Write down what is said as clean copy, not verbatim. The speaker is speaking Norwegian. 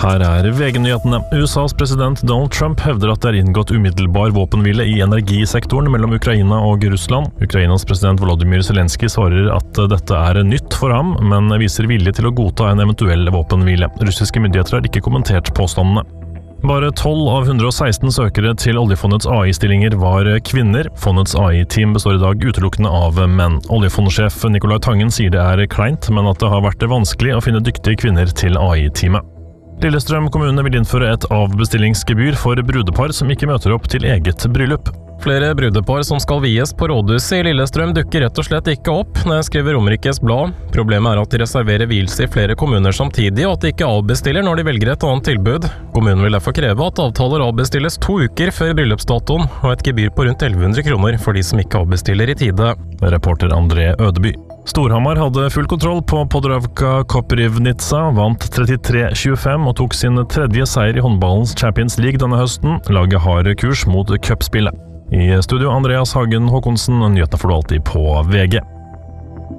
Her VG-nyhetene. USAs president Donald Trump hevder at det inngått umiddelbar våpenhvile i energisektoren mellom Ukraina og Russland. Ukrainas president Volodymyr Zelensky svarer at dette nytt for ham, men viser vilje til å godta en eventuell våpenhvile. Russiske myndigheter har ikke kommentert påstandene. Bare 12 av 116 søkere til oljefondets AI-stillinger var kvinner. Fondets AI-team består i dag utelukkende av menn. Oljefondsjef Nicolai Tangen sier det kleint, men at det har vært vanskelig å finne dyktige kvinner til AI-teamet. Lillestrøm kommune vil innføre et avbestillingsgebyr for brudepar som ikke møter opp til eget bryllup. Flere brudepar som skal vies på rådhuset i Lillestrøm dukker rett og slett ikke opp, skriver Romerikes Blad. Problemet at de reserverer vielse i flere kommuner samtidig, og at de ikke avbestiller når de velger et annet tilbud. Kommunen vil derfor kreve at avtaler avbestilles 2 uker før bryllupsdatoen, og et gebyr på rundt 1100 kroner for de som ikke avbestiller i tide. Reporter André Ødeby. Storhamar hadde full kontroll på Podravka Koprivnica, vant 33-25 og tok sin 3. seier i håndballens Champions League denne høsten. Laget har kurs mot cupspillet. I studio Andreas Hagen Håkonsen, nyhetene får du alltid på VG.